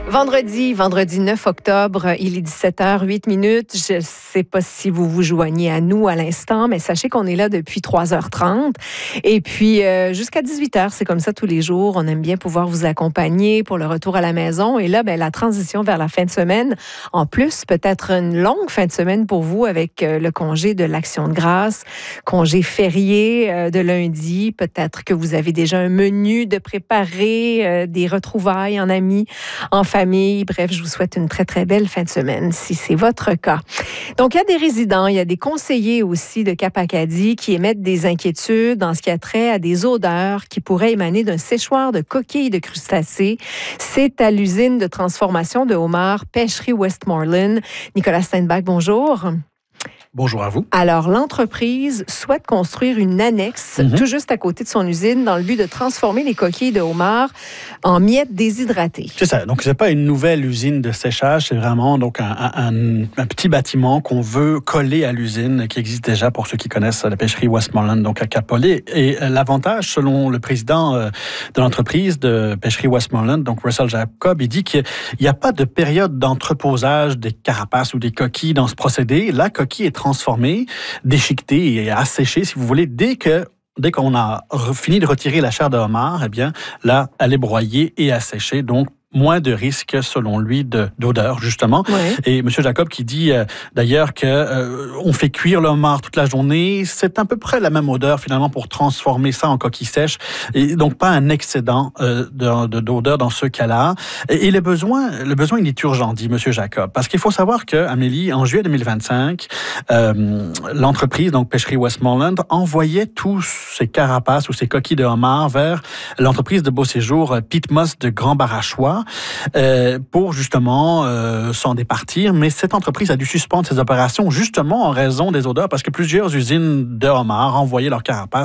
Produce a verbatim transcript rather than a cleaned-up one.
Vendredi, vendredi neuf octobre, il est dix-sept heures huit minutes. Je ne sais pas si vous vous joignez à nous à l'instant, mais sachez qu'on est là depuis trois heures trente. Et puis, euh, jusqu'à dix-huit heures, c'est comme ça tous les jours. On aime bien pouvoir vous accompagner pour le retour à la maison. Et là, ben, la transition vers la fin de semaine. En plus, peut-être une longue fin de semaine pour vous avec euh, le congé de l'Action de grâce, congé férié euh, de lundi. Peut-être que vous avez déjà un menu de préparer, euh, des retrouvailles en amis, en famille. Famille. Bref, je vous souhaite une très, très belle fin de semaine, si c'est votre cas. Donc, il y a des résidents, il y a des conseillers aussi de Cap-Acadie qui émettent des inquiétudes en ce qui a trait à des odeurs qui pourraient émaner d'un séchoir de coquilles de crustacés. C'est à l'usine de transformation de homards Pêcherie Westmoreland. Nicolas Steinbach, bonjour. Bonjour à vous. Alors, l'entreprise souhaite construire une annexe mm-hmm. tout juste à côté de son usine dans le but de transformer les coquilles de homard en miettes déshydratées. C'est ça. Donc, c'est pas une nouvelle usine de séchage, c'est vraiment donc un, un, un petit bâtiment qu'on veut coller à l'usine qui existe déjà pour ceux qui connaissent la pêcherie Westmoreland, donc à Cap-Olé. Et l'avantage, selon le président de l'entreprise de pêcherie Westmoreland, donc Russell Jacob, il dit qu'il n'y a pas de période d'entreposage des carapaces ou des coquilles dans ce procédé. La coquille est transformée, déchiquetée et asséchée, si vous voulez, dès que Dès qu'on a fini de retirer la chair de homard, eh bien, là, elle est broyée et asséchée. Donc, moins de risques, selon lui, de, d'odeur, justement. Ouais. Et M. Jacob qui dit, euh, d'ailleurs, qu'on euh, fait cuire le homard toute la journée, c'est à peu près la même odeur, finalement, pour transformer ça en coquille sèche. Et donc, pas un excédent euh, de, de, d'odeur dans ce cas-là. Et, et le besoin, le besoin, il est urgent, dit M. Jacob. Parce qu'il faut savoir que, Amélie, en juillet deux mille vingt-cinq, euh, l'entreprise, donc Pêcherie Westmoreland, envoyait tous ces carapaces ou ces coquilles de homard vers l'entreprise de beau séjour Pitmos de Grand-Barachois, Euh, pour justement euh, s'en départir. Mais cette entreprise a dû suspendre ses opérations justement en raison des odeurs parce que plusieurs usines de homards envoyaient leurs carapaces